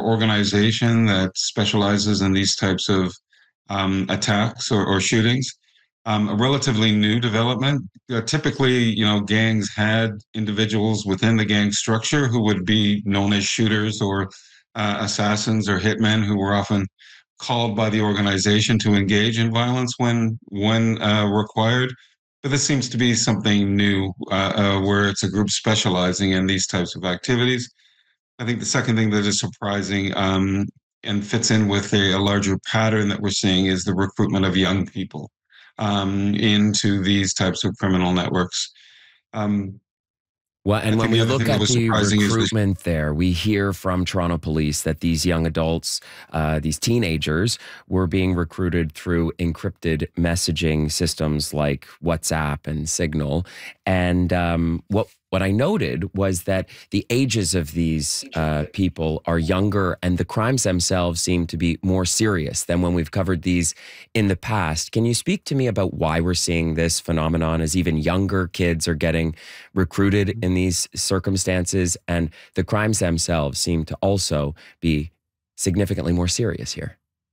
organization that specializes in these types of attacks or shootings. A relatively new development. Typically, gangs had individuals within the gang structure who would be known as shooters or assassins or hitmen who were often called by the organization to engage in violence when required. But this seems to be something new, where it's a group specializing in these types of activities. I think the second thing that is surprising, and fits in with a larger pattern that we're seeing, is the recruitment of young people into these types of criminal networks. Um, Well, I and when think the we other look thing that at was the surprising is this. recruitment there, we hear from Toronto Police that these young adults, these teenagers, were being recruited through encrypted messaging systems like WhatsApp and Signal. And what I noted was that the ages of these people are younger, and the crimes themselves seem to be more serious than when we've covered these in the past. Can you speak to me about why we're seeing this phenomenon as even younger kids are getting recruited in these circumstances, and the crimes themselves seem to also be significantly more serious here?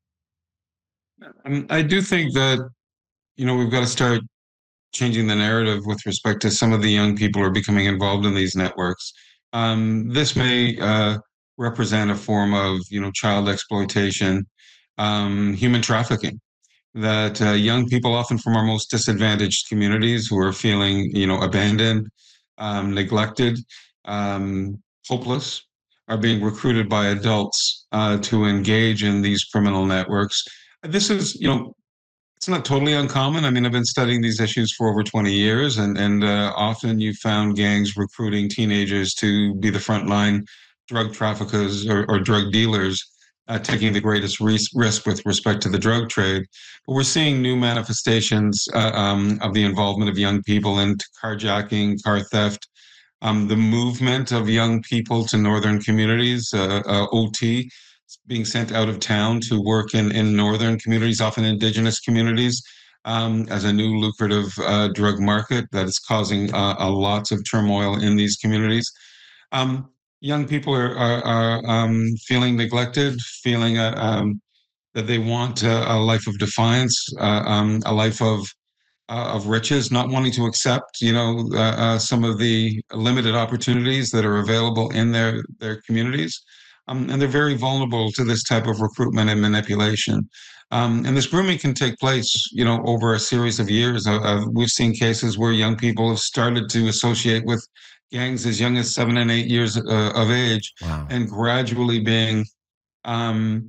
I do think that we've got to start changing the narrative with respect to some of the young people who are becoming involved in these networks. This may represent a form of child exploitation, human trafficking. That young people, often from our most disadvantaged communities, who are feeling abandoned, neglected, hopeless, are being recruited by adults to engage in these criminal networks. This is, it's not totally uncommon. I mean, I've been studying these issues for over 20 years, and often you found gangs recruiting teenagers to be the frontline drug traffickers or drug dealers, taking the greatest risk with respect to the drug trade. But we're seeing new manifestations of the involvement of young people into carjacking, car theft, the movement of young people to northern communities, OT, being sent out of town to work in northern communities, often indigenous communities, as a new lucrative drug market that is causing lots of turmoil in these communities. Young people are feeling neglected, feeling that they want a life of defiance, a life of riches, not wanting to accept, some of the limited opportunities that are available in their communities. And they're very vulnerable to this type of recruitment and manipulation. And this grooming can take place, over a series of years. We've seen cases where young people have started to associate with gangs as young as 7 and 8 years of age, Wow. and gradually being um,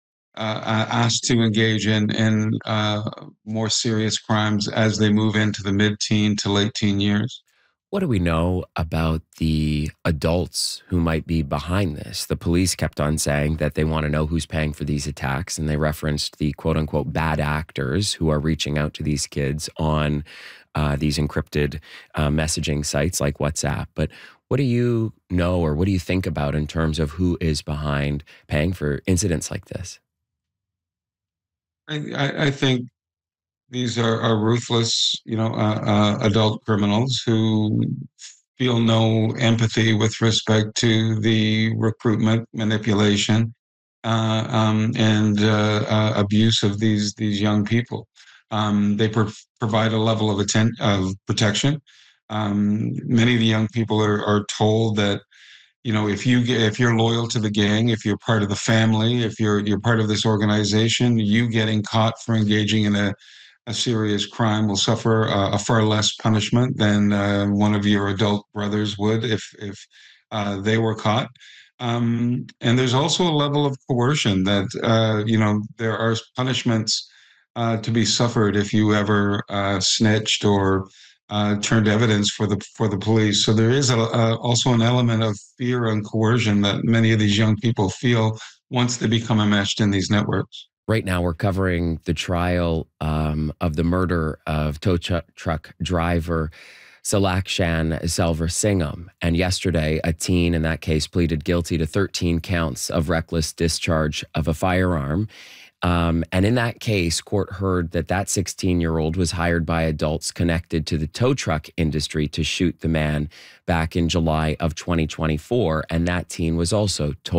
asked to engage in more serious crimes as they move into the mid-teen to late-teen years. What do we know about the adults who might be behind this? The police kept on saying that they want to know who's paying for these attacks, and they referenced the quote unquote bad actors who are reaching out to these kids on these encrypted messaging sites like WhatsApp. But what do you know, or what do you think about in terms of who is behind paying for incidents like this? I think these are ruthless, adult criminals who feel no empathy with respect to the recruitment, manipulation, and abuse of these young people. They provide a level of protection. Many of the young people are told that if you're loyal to the gang, if you're part of the family, if you're part of this organization, you getting caught for engaging in a serious crime will suffer a far less punishment than one of your adult brothers would if they were caught. And there's also a level of coercion that there are punishments to be suffered if you ever snitched or turned evidence for the police. So there is also an element of fear and coercion that many of these young people feel once they become enmeshed in these networks. Right now, we're covering the trial of the murder of truck driver Salakshan Selvasingham. And yesterday, a teen in that case pleaded guilty to 13 counts of reckless discharge of a firearm. And in that case, court heard that 16-year-old was hired by adults connected to the tow truck industry to shoot the man back in July of 2024. And that teen was also told